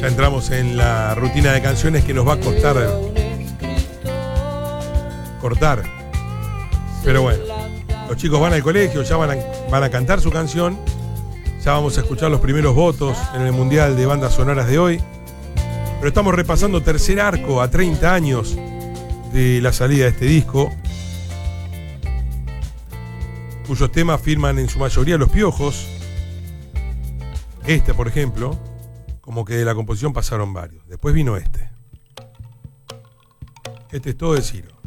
Ya entramos en la rutina de canciones que nos va a costar cortar. Pero bueno, los chicos van al colegio, ya van a cantar su canción. Ya vamos a escuchar los primeros votos en el Mundial de Bandas Sonoras de hoy. Pero estamos repasando tercer arco a 30 años de la salida de este disco, cuyos temas firman en su mayoría Los Piojos. Este, por ejemplo, como que de la composición pasaron varios. Después vino este. Este es todo de Ciro.